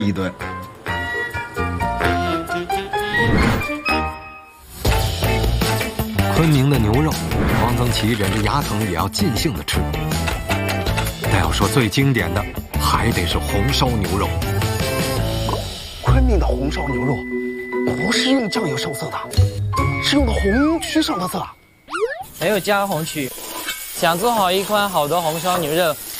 一顿。 昆明的牛肉，王曾祺忍着牙疼也要尽兴的吃。但要说最经典的，还得是红烧牛肉。 昆明的红烧牛肉不是用酱油上色的，是用的红曲上的色。 没有加红曲。想做好一款好的红烧牛肉，